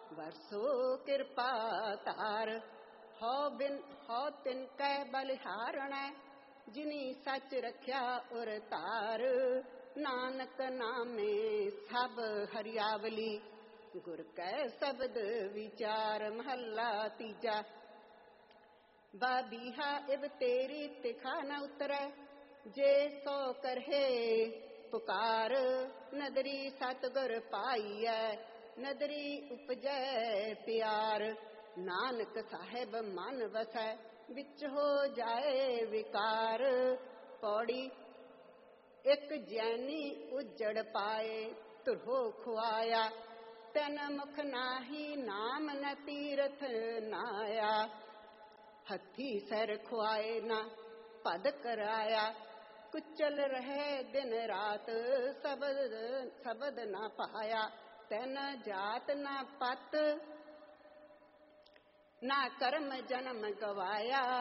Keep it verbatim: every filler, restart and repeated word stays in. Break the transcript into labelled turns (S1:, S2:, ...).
S1: ਵਰਸੋ ਕਿਰਪਾ ਧਾਰ। ਹਉ ਬਿਨ ਹਉ ਤਿਨ ਕੈ ਬਲਿਹਾਰਣੈ, ਜਿਨੀ ਸੱਚ ਰਖਿਆ ਉਰ ਧਾਰ। ਨਾਨਕ ਨਾਮੇ ਸਭ ਹਰਿਆਵਲੀ, ਗੁਰ ਕੈ ਸ਼ਬਦ ਵਿਚਾਰ। ਮਹੱਲਾ ਤੀਜਾ। ਬਾਬੀਹਾ ਇਬ ਤੇਰੀ ਤਿਖਾ ਨ ਉਤਰੈ, ਜੇ ਸੋ ਕਰਹਿ ਪੁਕਾਰ। ਨਦਰੀ ਸਤਿਗੁਰ ਪਾਈਐ, ਨਦਰੀ ਉਪਜੈ ਪਿਆਰ। ਨਾਨਕ ਸਾਹਿਬ ਮਨ ਵਸੈ, ਵਿੱਚ ਹੋ ਜਾਏ ਵਿਕਾਰ। ਪੌੜੀ। ਇੱਕ ਜੈਨੀ ਉਜੜ ਪਾਏ, ਧੁਰੋ ਖੁਆਇਆ। ਤਨ ਮੁਖ ਨਾਹੀ, ਨਾਮ ਨ ਤੀਰਥ ਨਾਇਆ। ਹੱਥੀ ਸਿਰ ਖੁਆਏ ਨਾ ਭਦ ਕਰਾਇਆ, ਕੁਚਲ ਰਹਿ ਦਿਨ ਰਾਤ। ਸ਼ਬਦ ਸ਼ਬਦ ਨਾ ਪਾਇਆ, ਤੈਨ ਜਾਤ ਨਾ ਪਤ। ਨਾ ਕਰਮ ਜਨਮ ਗਵਾਇਆ,